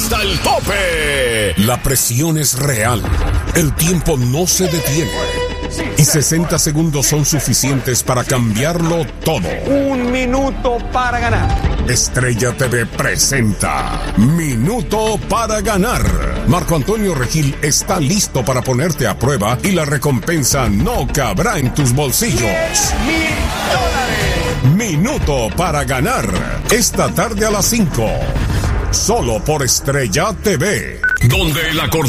hasta el tope. La presión es real. El tiempo no se detiene. Y 60 segundos son suficientes para cambiarlo todo. 1 minuto para ganar. Estrella TV presenta Minuto para Ganar. Marco Antonio Regil está listo para ponerte a prueba y la recompensa no cabrá en tus bolsillos. $10,000. Minuto para Ganar. Esta tarde a las 5. Solo por Estrella TV. Donde el acordeón